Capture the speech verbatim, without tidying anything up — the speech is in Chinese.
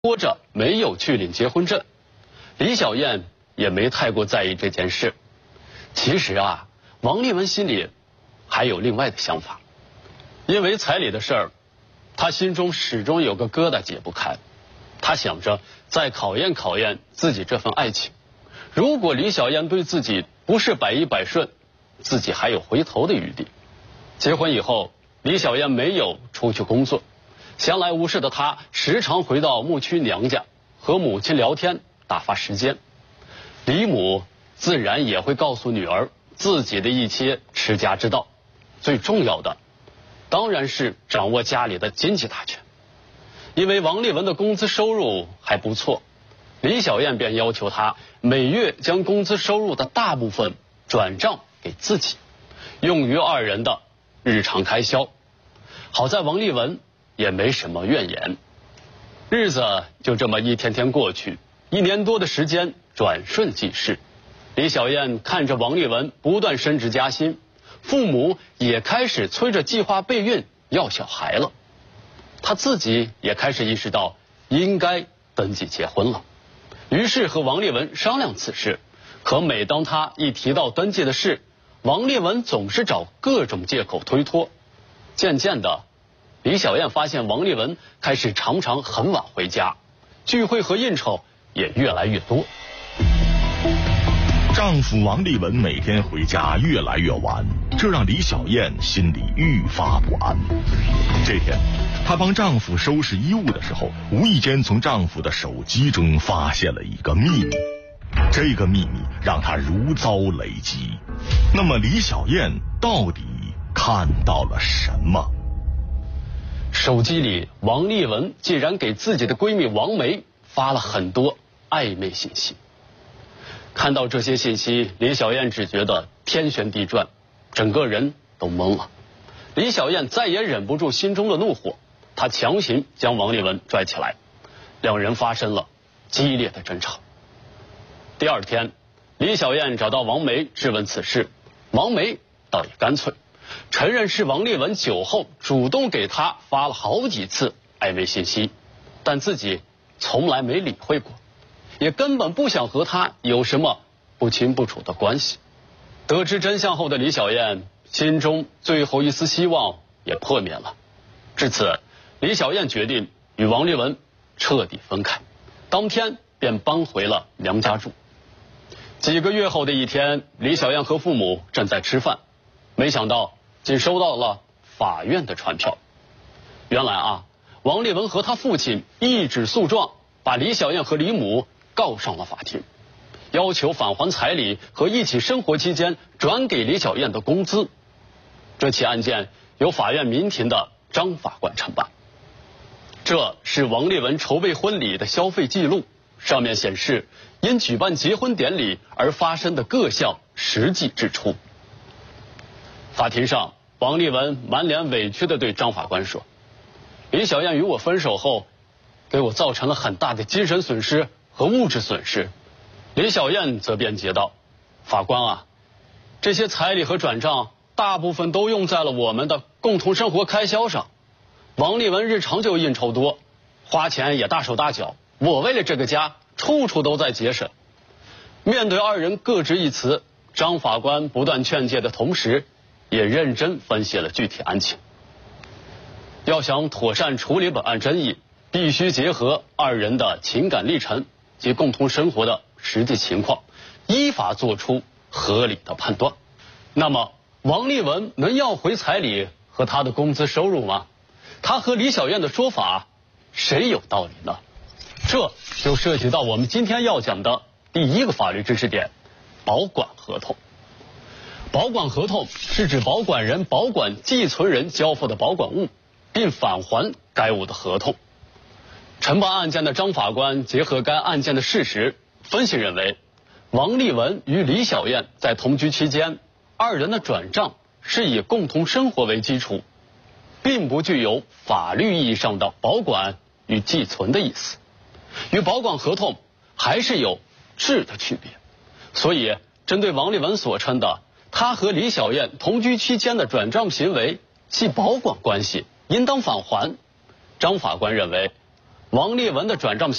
拖着没有去领结婚证，李小燕也没太过在意这件事。其实啊，王丽文心里还有另外的想法，因为彩礼的事儿，他心中始终有个疙瘩解不开。他想着再考验考验自己这份爱情，如果李小燕对自己不是百依百顺，自己还有回头的余地。结婚以后，李小燕没有出去工作，闲来无事的她时常回到牧区娘家和母亲聊天打发时间。李母自然也会告诉女儿自己的一些持家之道，最重要的当然是掌握家里的经济大权。因为王丽文的工资收入还不错，李小燕便要求她每月将工资收入的大部分转账给自己，用于二人的日常开销。好在王丽文也没什么怨言。日子就这么一天天过去，一年多的时间转瞬即逝。李小燕看着王丽文不断升职加薪，父母也开始催着计划备孕要小孩了。她自己也开始意识到应该登记结婚了，于是和王丽文商量此事。可每当她一提到登记的事，王丽文总是找各种借口推脱。渐渐的，李小燕发现王丽文开始常常很晚回家，聚会和应酬也越来越多。 丈夫王丽文每天回家越来越晚，这让李小燕心里愈发不安。这天，她帮丈夫收拾衣物的时候，无意间从丈夫的手机中发现了一个秘密。这个秘密让她如遭雷击。那么李小燕到底看到了什么？ 手机里，王丽文竟然给自己的闺蜜王梅发了很多暧昧信息。看到这些信息，李小燕只觉得天旋地转，整个人都懵了。李小燕再也忍不住心中的怒火，她强行将王丽文拽起来，两人发生了激烈的争吵。第二天，李小燕找到王梅质问此事，王梅倒也干脆，承认是王丽文酒后主动给她发了好几次暧昧信息，但自己从来没理会过，也根本不想和他有什么不清不楚的关系。得知真相后的李小燕心中最后一丝希望也破灭了。至此，李小燕决定与王丽文彻底分开，当天便搬回了娘家住。几个月后的一天，李小燕和父母正在吃饭，没想到竟收到了法院的传票。原来啊，王丽文和他父亲一纸诉状，把李小燕和李母告上了法庭，要求返还彩礼和一起生活期间转给李小燕的工资。这起案件由法院民庭的张法官承办。这是王丽文筹备婚礼的消费记录，上面显示因举办结婚典礼而发生的各项实际支出。法庭上，王丽文满脸委屈地对张法官说：“李小燕与我分手后，给我造成了很大的精神损失和物质损失。”李小燕则辩解道：“法官啊，这些彩礼和转账大部分都用在了我们的共同生活开销上。王丽文日常就应酬多，花钱也大手大脚，我为了这个家处处都在节省。”面对二人各执一词，张法官不断劝诫的同时，也认真分析了具体案情。要想妥善处理本案争议，必须结合二人的情感历程及共同生活的实际情况，依法做出合理的判断。那么，王丽文能要回彩礼和他的工资收入吗？他和李小燕的说法，谁有道理呢？这就涉及到我们今天要讲的第一个法律知识点——保管合同。保管合同是指保管人保管寄存人交付的保管物，并返还该物的合同。承办案件的张法官结合该案件的事实分析认为，王丽文与李小燕在同居期间，二人的转账是以共同生活为基础，并不具有法律意义上的保管与寄存的意思，与保管合同还是有质的区别。所以，针对王丽文所称的他和李小燕同居期间的转账行为系保管关系，应当返还，张法官认为， 王丽文的转账